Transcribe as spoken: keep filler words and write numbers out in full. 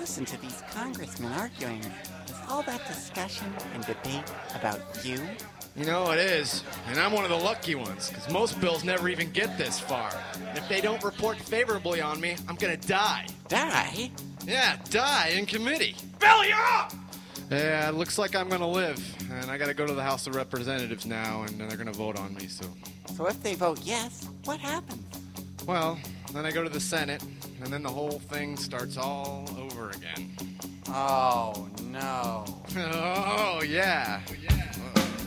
Listen to these congressmen arguing. Is all that discussion and debate about you? You know, it is. And I'm one of the lucky ones, because most bills never even get this far. And if they don't report favorably on me, I'm going to die. Die? Yeah, die in committee. Bill, you're up! Yeah, it looks like I'm going to live. And I got to go to the House of Representatives now, and then they're going to vote on me, so... So if they vote yes, what happens? Well, then I go to the Senate, and then the whole thing starts all over again. Oh, no. Oh, yeah. yeah.